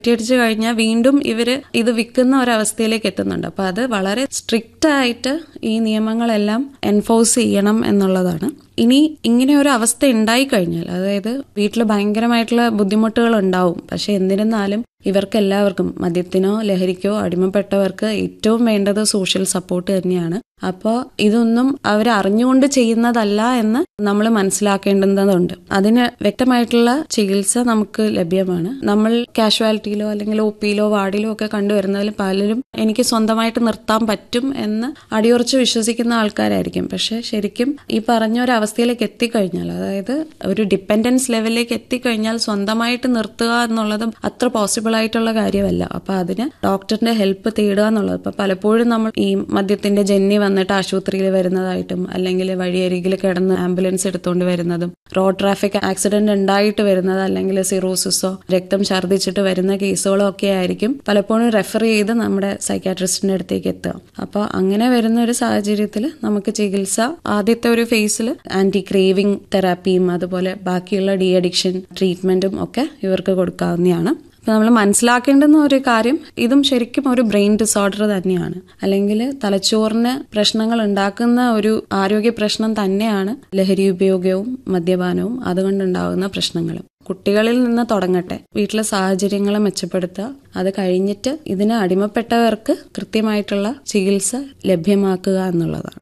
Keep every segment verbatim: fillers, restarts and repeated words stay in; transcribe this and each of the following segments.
കുറ്റിയടിച്ചു കഴിഞ്ഞാൽ വീണ്ടും ഇവര് ഇത് വിൽക്കുന്ന ഒരവസ്ഥയിലേക്ക് എത്തുന്നുണ്ട്. അപ്പൊ അത് വളരെ സ്ട്രിക്റ്റ് ആയിട്ട് ഈ നിയമങ്ങളെല്ലാം എൻഫോഴ്സ് ചെയ്യണം എന്നുള്ളതാണ്. ഇനി ഇങ്ങനെ ഒരു അവസ്ഥ ഉണ്ടായി കഴിഞ്ഞാൽ, അതായത് വീട്ടിൽ ഭയങ്കരമായിട്ടുള്ള ബുദ്ധിമുട്ടുകൾ ഉണ്ടാവും, പക്ഷെ എന്നിരുന്നാലും ഇവർക്ക് എല്ലാവർക്കും മദ്യത്തിനോ ലഹരിക്കോ അടിമപ്പെട്ടവർക്ക് ഏറ്റവും വേണ്ടത് സോഷ്യൽ സപ്പോർട്ട് തന്നെയാണ്. അപ്പോൾ ഇതൊന്നും അവർ അറിഞ്ഞുകൊണ്ട് ചെയ്യുന്നതല്ല എന്ന് നമ്മൾ മനസ്സിലാക്കേണ്ടതുണ്ട്. അതിന് വ്യക്തമായിട്ടുള്ള ചികിത്സ നമുക്ക് ലഭ്യമാണ്. നമ്മൾ കാഷ്വാലിറ്റിയിലോ അല്ലെങ്കിൽ ഒ പിയിലോ വാർഡിലോ ഒക്കെ കണ്ടുവരുന്നതിൽ പലരും എനിക്ക് സ്വന്തമായിട്ട് നിർത്താൻ പറ്റും എന്ന് അടിയുറച്ച് വിശ്വസിക്കുന്ന ആൾക്കാരായിരിക്കും. പക്ഷെ ശരിക്കും ഈ പറഞ്ഞ ഒരു അവസ്ഥയിലേക്ക് എത്തിക്കഴിഞ്ഞാൽ, അതായത് ഒരു ഡിപ്പെൻഡൻസ് ലെവലിലേക്ക് എത്തിക്കഴിഞ്ഞാൽ സ്വന്തമായിട്ട് നിർത്തുക എന്നുള്ളത് അത്ര പോസിബിൾ ആയിട്ടുള്ള കാര്യമല്ല. അപ്പൊ അതിന് ഡോക്ടറിന്റെ ഹെൽപ്പ് തേടുക എന്നുള്ളത്. ഇപ്പൊ പലപ്പോഴും നമ്മൾ ഈ മദ്യത്തിന്റെ ജന്നി വന്നിട്ട് ആശുപത്രിയിൽ വരുന്നതായിട്ടും അല്ലെങ്കിൽ വഴിയരികിൽ കിടന്ന് ആംബുലൻസ് എടുത്തുകൊണ്ട് വരുന്നതും റോഡ് ട്രാഫിക് ആക്സിഡന്റ് ഉണ്ടായിട്ട് വരുന്നത് അല്ലെങ്കിൽ സിറോസിസോ രക്തം ഛർദ്ദിച്ചിട്ട് വരുന്ന കേസുകളോ ഒക്കെ ആയിരിക്കും പലപ്പോഴും റെഫർ ചെയ്ത് നമ്മുടെ സൈക്കാട്രിസ്റ്റിന്റെ അടുത്തേക്ക് എത്തുക. അപ്പോൾ അങ്ങനെ വരുന്ന ഒരു സാഹചര്യത്തിൽ നമുക്ക് ചികിത്സ ആദ്യത്തെ ഒരു ഫേസിൽ ആന്റി ക്രേവിംഗ് തെറാപ്പിയും അതുപോലെ ബാക്കിയുള്ള ഡി അഡിക്ഷൻ ട്രീറ്റ്മെന്റും ഒക്കെ ഇവർക്ക് കൊടുക്കാവുന്നതാണ്. അപ്പൊ നമ്മൾ മനസ്സിലാക്കേണ്ടുന്ന ഒരു കാര്യം, ഇതും ശരിക്കും ഒരു ബ്രെയിൻ ഡിസോർഡർ തന്നെയാണ്, അല്ലെങ്കിൽ തലച്ചോറിന് പ്രശ്നങ്ങൾ ഉണ്ടാക്കുന്ന ഒരു ആരോഗ്യ പ്രശ്നം തന്നെയാണ് ലഹരി ഉപയോഗവും മദ്യപാനവും അതുകൊണ്ടുണ്ടാകുന്ന പ്രശ്നങ്ങളും. കുട്ടികളിൽ നിന്ന് തുടങ്ങട്ടെ, വീട്ടിലെ സാഹചര്യങ്ങൾ മെച്ചപ്പെടുത്തുക, അത് കഴിഞ്ഞിട്ട് ഇതിന് അടിമപ്പെട്ടവർക്ക് കൃത്യമായിട്ടുള്ള ചികിത്സ ലഭ്യമാക്കുക എന്നുള്ളതാണ്.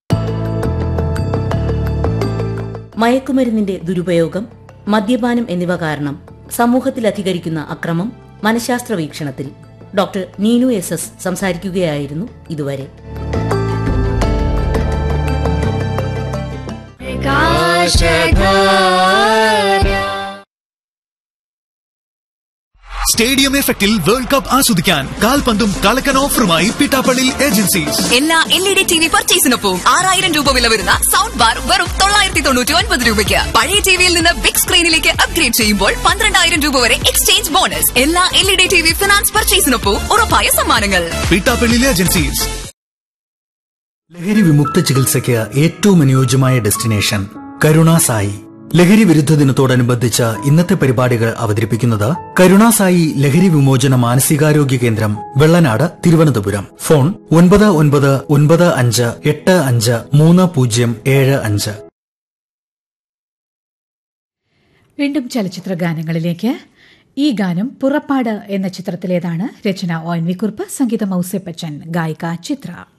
മയക്കുമരുന്നിന്റെ ദുരുപയോഗം, മദ്യപാനം എന്നിവ കാരണം സമൂഹത്തിൽ അധികരിക്കുന്ന അക്രമം മനഃശാസ്ത്ര വീക്ഷണത്തിൽ ഡോക്ടർ നീനു എസ് എസ് സംസാരിക്കുകയായിരുന്നു ഇതുവരെ. സ്റ്റേഡിയം എഫക്റ്റിൽ വേൾഡ് കപ്പ് ആസ്വദിക്കാൻ കാൽപന്തും കളക്കൻ ഓഫറുമായി പിട്ടാപ്പള്ളി ഏജൻസീസ്. എല്ലാ L E D T V പർച്ചേസിനൊപ്പം ആറായിരം രൂപ വില വരുന്ന സൗണ്ട് ബാർ വെറും തൊള്ളായിരത്തി തൊണ്ണൂറ്റി ഒൻപത് രൂപയ്ക്ക്. പഴയ ടിവിയിൽ നിന്ന് ബിഗ് സ്ക്രീനിലേക്ക് അപ്ഗ്രേഡ് ചെയ്യുമ്പോൾ പന്ത്രണ്ടായിരം രൂപ വരെ എക്സ്ചേഞ്ച് ബോണസ്. എല്ലാ L E D T V finance പർച്ചേസിനൊപ്പം ഉറപ്പായ സമ്മാനങ്ങൾ. പിട്ടാപ്പള്ളി ഏജൻസീസ്. ലഹരി വിമുക്ത ചികിത്സയ്ക്ക് ഏറ്റവും അനുയോജ്യമായ ഡെസ്റ്റിനേഷൻ കരുണാസായി. ലഹരി വിരുദ്ധ ദിനത്തോടനുബന്ധിച്ച് ഇന്നത്തെ പരിപാടികൾ അവതരിപ്പിക്കുന്നത് കരുണാസായി ലഹരി വിമോചന മാനസികാരോഗ്യ കേന്ദ്രം, വെള്ളനാട്, തിരുവനന്തപുരം. ഫോൺ ഒൻപത് ഒൻപത് ഒൻപത് അഞ്ച് എട്ട് അഞ്ച് മൂന്ന് പൂജ്യം ഏഴ് അഞ്ച്. വീണ്ടും ചലച്ചിത്ര ഗാനങ്ങളിലേക്ക്. ഈ ഗാനം പുറപ്പാട് എന്ന ചിത്രത്തിലേതാണ്. രചന ഒ എൻ വി കുറുപ്പ്, സംഗീതം ഔസേപ്പച്ചൻ, ഗായിക ചിത്ര.